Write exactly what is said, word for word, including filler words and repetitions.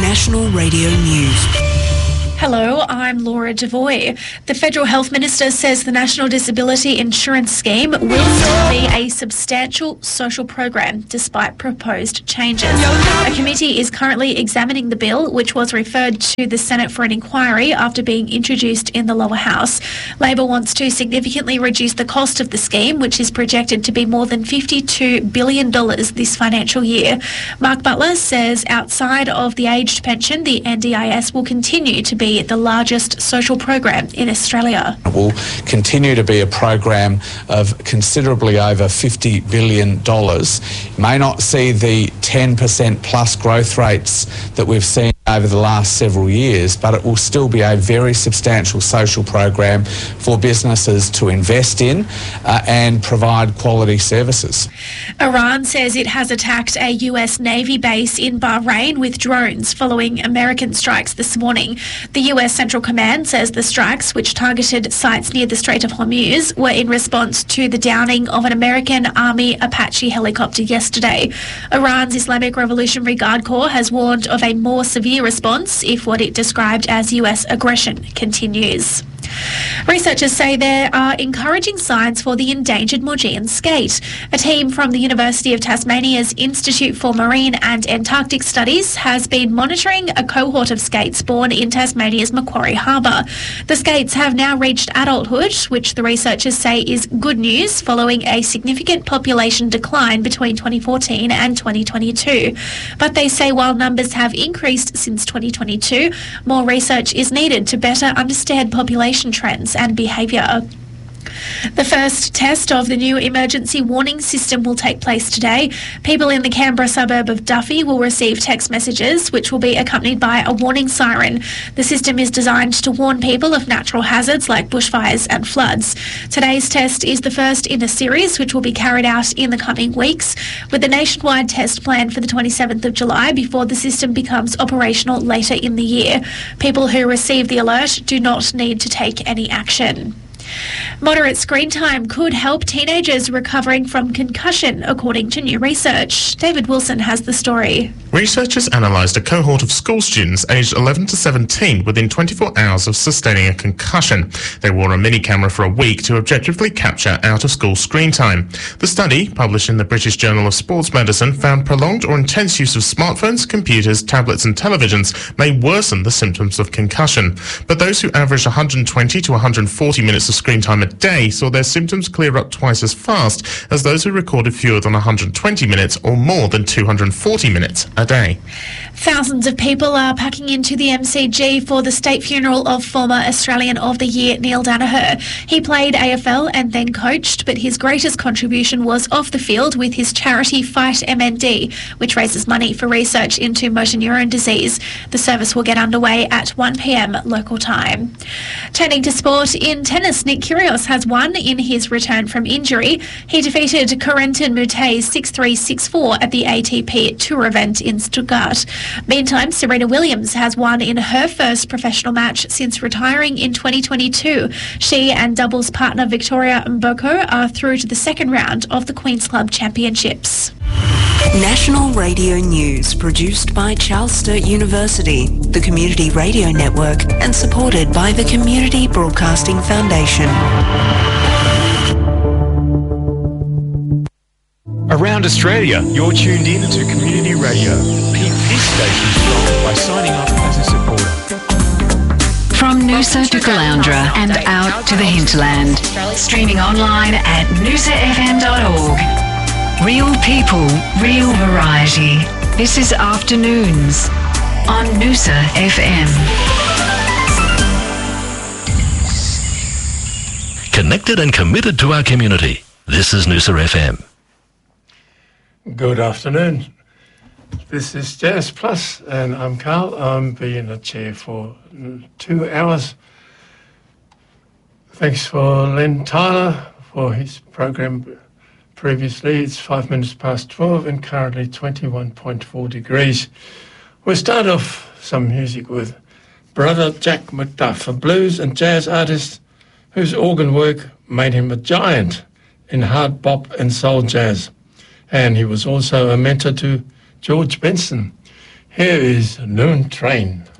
National Radio News. Hello, I'm Laura Devoy. The Federal Health Minister says the National Disability Insurance Scheme will still be a substantial social program despite proposed changes. A committee is currently examining the bill, which was referred to the Senate for an inquiry after being introduced in the lower house. Labor wants to significantly reduce the cost of the scheme, which is projected to be more than fifty-two billion dollars this financial year. Mark Butler says outside of the aged pension, the N D I S will continue to be the largest social program in Australia. It will continue to be a program of considerably over fifty billion dollars. It may not see the ten percent plus growth rates that we've seen over the last several years, but it will still be a very substantial social program for businesses to invest in uh, and provide quality services. Iran says it has attacked a U S Navy base in Bahrain with drones following American strikes this morning. The U S Central Command says the strikes, which targeted sites near the Strait of Hormuz, were in response to the downing of an American Army Apache helicopter yesterday. Iran's Islamic Revolutionary Guard Corps has warned of a more severe response if what it described as U S aggression continues. Researchers say there are encouraging signs for the endangered Maugean skate. A team from the University of Tasmania's Institute for Marine and Antarctic Studies has been monitoring a cohort of skates born in Tasmania's Macquarie Harbour. The skates have now reached adulthood, which the researchers say is good news following a significant population decline between twenty fourteen and twenty twenty-two. But they say while numbers have increased since twenty twenty-two, more research is needed to better understand population trends and behaviour. The first test of the new emergency warning system will take place today. People in the Canberra suburb of Duffy will receive text messages which will be accompanied by a warning siren. The system is designed to warn people of natural hazards like bushfires and floods. Today's test is the first in a series which will be carried out in the coming weeks, with a nationwide test planned for the twenty-seventh of July before the system becomes operational later in the year. People who receive the alert do not need to take any action. Moderate screen time could help teenagers recovering from concussion, according to new research. David Wilson has the story. Researchers analysed a cohort of school students aged eleven to seventeen within twenty-four hours of sustaining a concussion. They wore a mini camera for a week to objectively capture out-of-school screen time. The study, published in the British Journal of Sports Medicine, found prolonged or intense use of smartphones, computers, tablets and televisions may worsen the symptoms of concussion. But those who averaged one hundred twenty to one hundred forty minutes of screen time a day saw their symptoms clear up twice as fast as those who recorded fewer than one hundred twenty minutes or more than two hundred forty minutes a day. Thousands of people are packing into the M C G for the state funeral of former Australian of the Year Neil Danaher. He played A F L and then coached, but his greatest contribution was off the field with his charity Fight M N D, which raises money for research into motor neurone disease. The service will get underway at one p m local time. Turning to sport, in tennis, Nick Kyrgios has won in his return from injury. He defeated Corentin Moutet six three six four at the A T P Tour event in Stuttgart. Meantime, Serena Williams has won in her first professional match since retiring in twenty twenty-two. She and doubles partner Victoria Mboko are through to the second round of the Queen's Club Championships. National Radio News, produced by Charles Sturt University, the Community Radio Network, and supported by the Community Broadcasting Foundation. Around Australia, you're tuned in to Community Radio. Keep this station strong by signing up as a supporter. From Noosa to Caloundra and out to the hinterland. Streaming online at noosa f m dot org. Real people, real variety. This is Afternoons on Noosa F M. Connected and committed to our community. This is Noosa F M. Good afternoon. This is Jazz Plus, and I'm Carl. I'm being a chair for two hours. Thanks for Len Tyler for his program previously. It's five minutes past twelve and currently twenty-one point four degrees. We'll start off some music with Brother Jack McDuff, a blues and jazz artist whose organ work made him a giant in hard bop and soul jazz. And he was also a mentor to George Benson. Here is Noon Train.